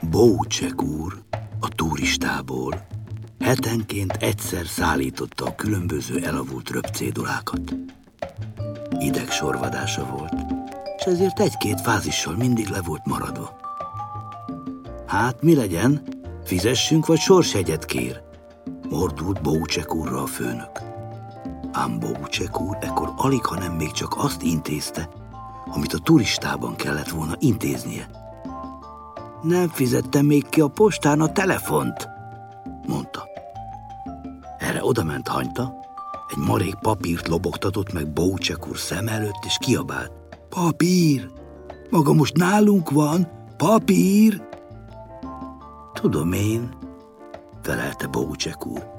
Bócsek úr a turistából hetenként egyszer szállította a különböző elavult röpcédulákat. Idegsorvadása volt, és ezért egy-két fázissal mindig le volt maradva. Hát mi legyen? Fizessünk, vagy sorsjegyet kér? Mordult Bócsek úrra a főnök. Ám Bócsek úr ekkor alighanem még csak azt intézte, amit a turistában kellett volna intéznie. Nem fizettem még ki a postán a telefont, mondta. Erre odament Hanyta, egy marék papírt lobogtatott meg Bócsek úr szem előtt, és kiabált. Papír! Maga most nálunk van? Papír! Tudom én, felelte Bócsek úr.